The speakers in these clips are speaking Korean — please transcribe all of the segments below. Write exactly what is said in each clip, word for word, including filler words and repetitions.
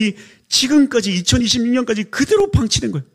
지금까지 이천이십육 년까지 그대로 방치된 거예요.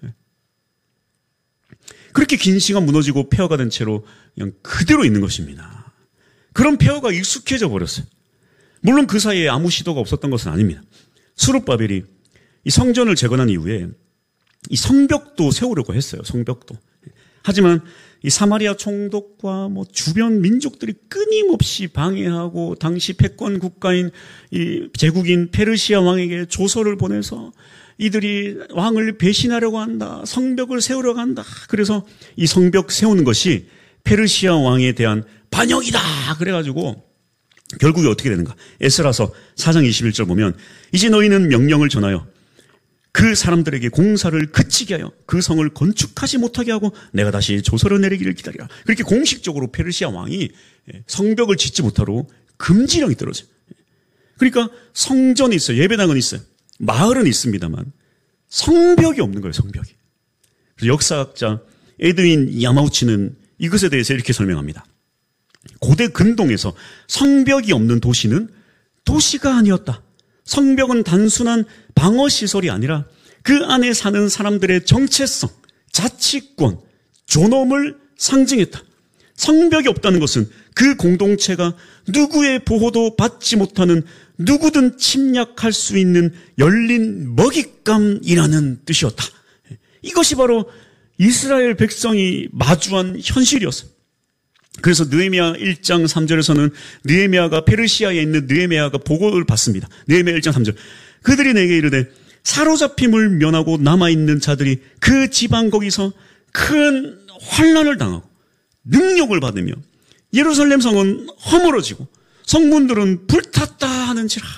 그렇게 긴 시간 무너지고 폐허가 된 채로 그냥 그대로 있는 것입니다. 그런 폐허가 익숙해져 버렸어요. 물론 그 사이에 아무 시도가 없었던 것은 아닙니다. 수룹바벨이 이 성전을 재건한 이후에 이 성벽도 세우려고 했어요. 성벽도. 하지만 이 사마리아 총독과 뭐 주변 민족들이 끊임없이 방해하고 당시 패권 국가인 이 제국인 페르시아 왕에게 조서를 보내서 이들이 왕을 배신하려고 한다. 성벽을 세우려고 한다. 그래서 이 성벽 세우는 것이 페르시아 왕에 대한 반역이다. 그래가지고 결국에 어떻게 되는가? 에스라서 사 장 이십일 절 보면 이제 너희는 명령을 전하여 그 사람들에게 공사를 그치게 하여 그 성을 건축하지 못하게 하고 내가 다시 조서를 내리기를 기다리라. 그렇게 공식적으로 페르시아 왕이 성벽을 짓지 못하도록 금지령이 떨어져요. 그러니까 성전이 있어요. 예배당은 있어요. 마을은 있습니다만 성벽이 없는 거예요. 성벽이. 그래서 역사학자 에드윈 야마우치는 이것에 대해서 이렇게 설명합니다. 고대 근동에서 성벽이 없는 도시는 도시가 아니었다. 성벽은 단순한 방어시설이 아니라 그 안에 사는 사람들의 정체성, 자치권, 존엄을 상징했다. 성벽이 없다는 것은 그 공동체가 누구의 보호도 받지 못하는 누구든 침략할 수 있는 열린 먹잇감이라는 뜻이었다. 이것이 바로 이스라엘 백성이 마주한 현실이었어요. 그래서 느헤미야 일 장 삼 절에서는 느헤미야가 페르시아에 있는 느헤미야가 보고를 받습니다. 느헤미야 일 장 삼 절. 그들이 내게 이르되 사로잡힘을 면하고 남아있는 자들이 그 지방 거기서 큰 환난을 당하고 능력을 받으며 예루살렘 성은 허물어지고 성문들은 불탔다 하는지라.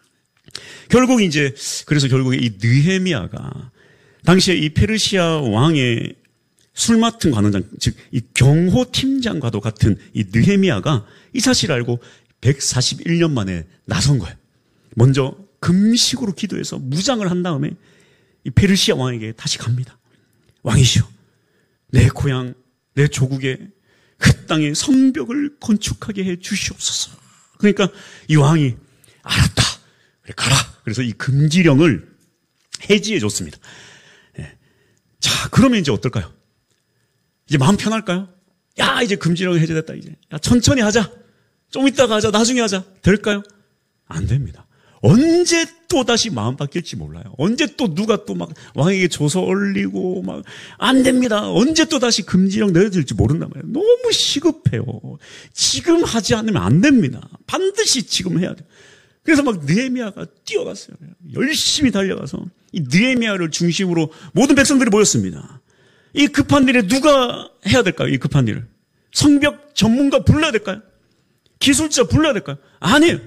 결국 이제 그래서 결국에 이 느헤미야가 당시에 이 페르시아 왕의 술 맡은 관원장, 즉 이 경호팀장과도 같은 이 느헤미야가 이 사실을 알고 백사십일 년 만에 나선 거예요. 먼저 금식으로 기도해서 무장을 한 다음에 이 페르시아 왕에게 다시 갑니다. 왕이시여, 내 고향, 내 조국에 그 땅에 성벽을 건축하게 해 주시옵소서. 그러니까 이 왕이 알았다. 그래 가라. 그래서 이 금지령을 해지해 줬습니다. 예. 자, 그러면 이제 어떨까요? 이제 마음 편할까요? 야, 이제 금지령이 해제됐다, 이제. 야, 천천히 하자. 좀 이따가 하자. 나중에 하자. 될까요? 안 됩니다. 언제 또 다시 마음 바뀔지 몰라요. 언제 또 누가 또 막 왕에게 조서 올리고 막 안 됩니다. 언제 또 다시 금지령 내려질지 모른단 말이에요. 너무 시급해요. 지금 하지 않으면 안 됩니다. 반드시 지금 해야 돼요. 그래서 막 느헤미야가 뛰어갔어요. 열심히 달려가서 이 느헤미야를 중심으로 모든 백성들이 모였습니다. 이 급한 일에 누가 해야 될까요? 이 급한 일을. 성벽 전문가 불러야 될까요? 기술자 불러야 될까요? 아니에요.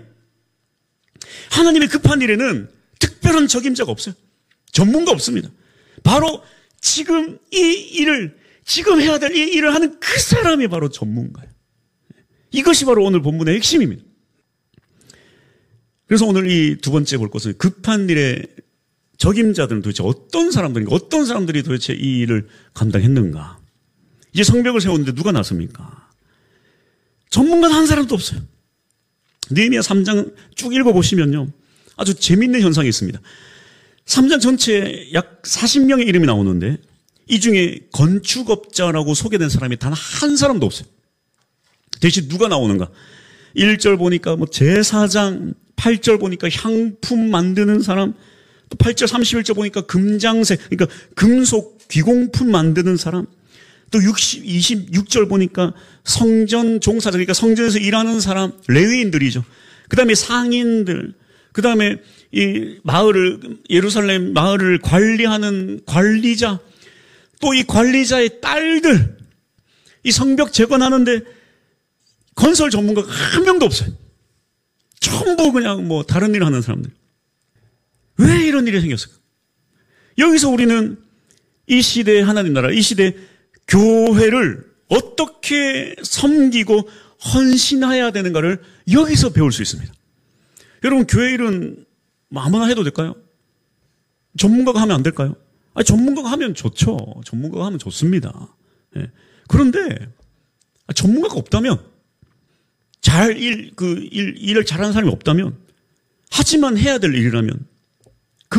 하나님의 급한 일에는 특별한 적임자가 없어요. 전문가 없습니다. 바로 지금 이 일을, 지금 해야 될 이 일을 하는 그 사람이 바로 전문가예요. 이것이 바로 오늘 본문의 핵심입니다. 그래서 오늘 이 두 번째 볼 것은 급한 일에 적임자들은 도대체 어떤 사람들인가, 어떤 사람들이 도대체 이 일을 감당했는가. 이제 성벽을 세우는데 누가 나섭니까? 전문가는 한 사람도 없어요. 느헤미야 삼 장 쭉 읽어보시면요, 아주 재밌는 현상이 있습니다. 삼 장 전체에 약 사십 명의 이름이 나오는데 이 중에 건축업자라고 소개된 사람이 단 한 사람도 없어요. 대신 누가 나오는가? 일 절 보니까 뭐 제사장, 팔 절 보니까 향품 만드는 사람, 또 팔 절 삼십일 절 보니까 금장색, 그러니까 금속 귀공품 만드는 사람, 또 육십, 이십육 절 보니까 성전 종사자, 그러니까 성전에서 일하는 사람, 레위인들이죠. 그 다음에 상인들, 그 다음에 이 마을을, 예루살렘 마을을 관리하는 관리자, 또 이 관리자의 딸들, 이 성벽 재건하는데 건설 전문가가 한 명도 없어요. 전부 그냥 뭐 다른 일 하는 사람들. 왜 이런 일이 생겼을까? 여기서 우리는 이 시대의 하나님 나라, 이 시대 교회를 어떻게 섬기고 헌신해야 되는가를 여기서 배울 수 있습니다. 여러분, 교회 일은 아무나 해도 될까요? 전문가가 하면 안 될까요? 아니, 전문가가 하면 좋죠. 전문가가 하면 좋습니다. 예. 그런데 전문가가 없다면, 잘 일, 그 일, 일을 잘하는 사람이 없다면, 하지만 해야 될 일이라면